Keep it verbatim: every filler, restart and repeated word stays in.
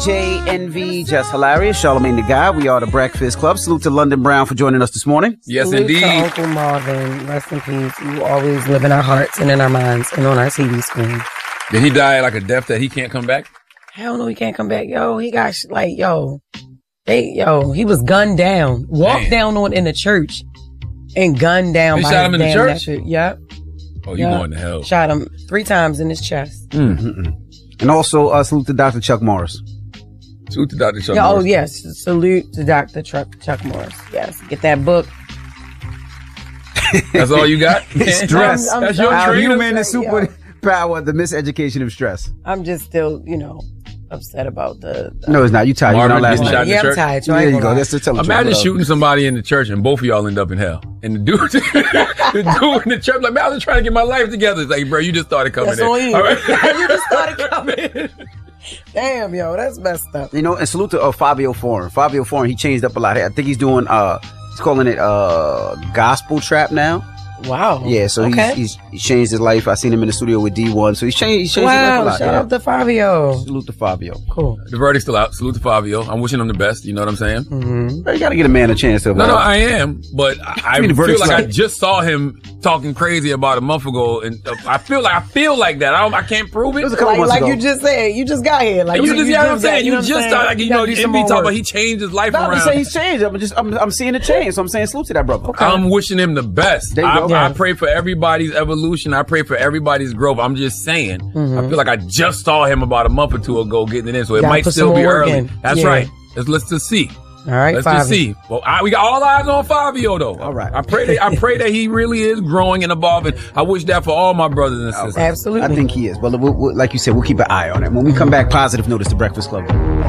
J, Envy, Just Hilarious, Charlamagne the Guy. We are the Breakfast Club. Salute to London Brown for joining us this morning. Yes, Salute indeed. to Uncle Marvin, rest in peace. You always live in our hearts and in our minds and on our T V screen. Did he die like a death that he can't come back? Hell no, he can't come back. Yo, he got sh- like, yo, they, yo, he was gunned down, walked Man. down on in the church and gunned down. They by shot his him in the damn church? nephew. Yep. Oh, you Yep. going to hell. Shot him three times in his chest. Mm-mm. And also, uh, salute to Doctor Chuck Morris. Salute to Doctor Chuck Yeah, oh, Morris. yes. Salute to Doctor Chuck, Chuck Morris. Yes. Get that book. That's all you got? Stress. I'm- I'm That's your sorry. Our trainer? human and Yo. superpower, the miseducation of stress. I'm just still, you know, upset about the. the No, it's not. You tired. You're Marvin not getting last shot night. in the yeah, I'm church? tired. So I There ain't you gonna go. lie. That's the tell the truth. Imagine Love. shooting somebody in the church and both of y'all end up in hell. And the dude, the dude in the church, like, man, I was just trying to get my life together. It's like, bro, you just started coming That's in. on you. All right? You just started coming. Damn, yo, that's messed up. You know, and salute to uh, Fabio Foreign. Fabio Foreign, he changed up a lot. I think he's doing, uh, he's calling it uh, gospel trap now. Wow. Yeah, so okay. he's, he's he's changed his life. I seen him in the studio with D one, so he's changed, he's changed his life a Wow, lot. shout Yeah. out to Fabio. Salute to Fabio. Cool. The verdict's still out. Salute to Fabio. I'm wishing him the best. You know what I'm saying? Mm-hmm. You gotta get a man a chance to. No, no, I am. But I, I mean the feel verdict's like I out? just saw him talking crazy about a month ago. And uh, I feel like I feel like that. I, don't, I can't prove it. It was a couple Like, months like ago. you just said, you just got here. Like you, just, you know what I'm saying? You got- just what I'm started, like, you gotta know, do the some N B A more talk work. about he changed his life No, I'm around. just saying he's changed. I'm just, I'm, I'm seeing a change. So I'm saying salute to that brother. Okay. I'm wishing him the best. There you I, go. I Yeah. pray for everybody's evolution. I pray for everybody's growth. I'm just saying. Mm-hmm. I feel like I just saw him about a month or two ago getting it in, so it Gotta might put still some be more work early. in. That's Yeah. right. Let's let's just see. All right, Let's Fabio. just see. Well, I, we got all eyes on Fabio though. All right. I pray that I pray that he really is growing and evolving. I wish that for all my brothers and sisters. Absolutely. I think he is. But we'll, we'll, like you said, we'll keep an eye on it. When we come back, positive notice, the Breakfast Club.